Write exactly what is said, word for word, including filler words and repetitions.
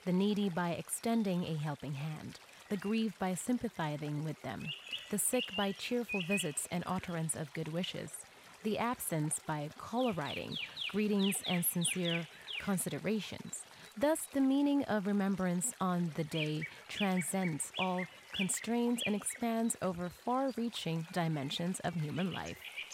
the needy by extending a helping hand, the grieved by sympathizing with them, the sick by cheerful visits and utterance of good wishes, the absent by caller writing, greetings, and sincere considerations. Thus, the meaning of remembrance on the day transcends all constraints and expands over far reaching dimensions of human life.